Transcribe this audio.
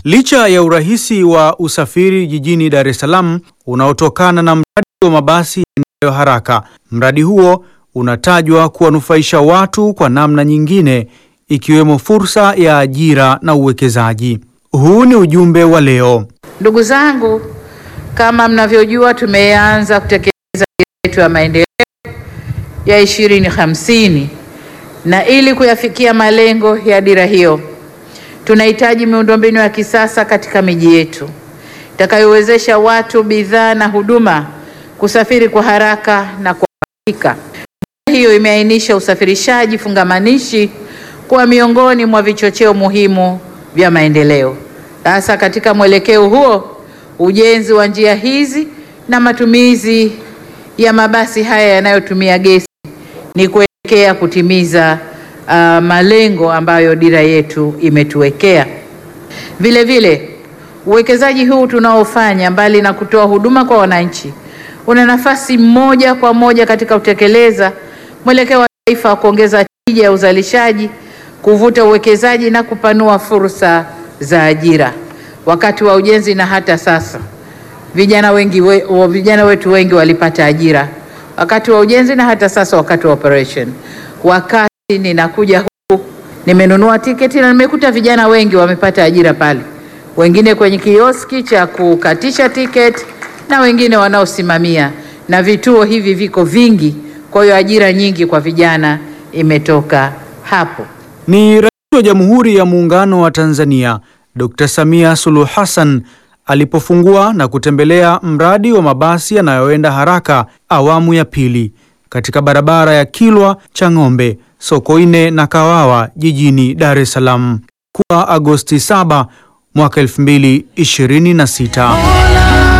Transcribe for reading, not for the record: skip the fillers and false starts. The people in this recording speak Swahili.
Licha ya urahisi wa usafiri jijini Dar es Salaam unaotokana na mradi wa mabasi yaendayo haraka, mradi huo unatajwa kuwanufaisha watu kwa namna nyingine, ikiwemo fursa ya ajira na uwekezaji. Huu ni ujumbe wa leo. Ndugu zangu, kama mnavyojua, tumeanza kutekeleza dira yetu ya maendeleo ya 2050, na ili kuyafikia malengo ya dira hiyo tunahitaji miundombinu ya kisasa katika miji yetu itakayowezesha watu, bidhaa na huduma kusafiri kwa haraka na kwa uhakika. Hiyo imeainisha usafirishaji fungamanishi kuwa miongoni mwa vichocheo muhimu vya maendeleo. Sasa katika mwelekeo huo, ujenzi wa njia hizi na matumizi ya mabasi haya yanayotumia gesi ni kuelekea kutimiza malengo ambayo dira yetu imetuwekea. Vile vile, uwekezaji huu tunaofanya, mbali na kutoa huduma kwa wananchi, una nafasi moja kwa moja katika kutekeleza mwelekeo wa taifa wa kuongeza tija ya uzalishaji, kuvuta uwekezaji na kupanua fursa za ajira. Wakati wa ujenzi na hata sasa, vijana wetu wengi walipata ajira wakati wa ujenzi na hata sasa wakati wa operation. Wakati ninakuja huku, nimenunua tiketi na nimekuta vijana wengi wamepata ajira pale, wengine kwenye kioski cha kukatisha tiketi na wengine wanaosimamia, na vituo hivi viko vingi. Kwa hiyo ajira nyingi kwa vijana imetoka hapo. Ni Rais wa Jamhuri ya Muungano wa Tanzania Dr. Samia Suluhu Hassan alipofungua na kutembelea mradi wa mabasi yanayoenda haraka awamu ya pili katika barabara ya Kilwa Chang'ombe, Sokoine na Kawawa jijini Dar es Salaam kwa Agosti 7 mwaka 2026.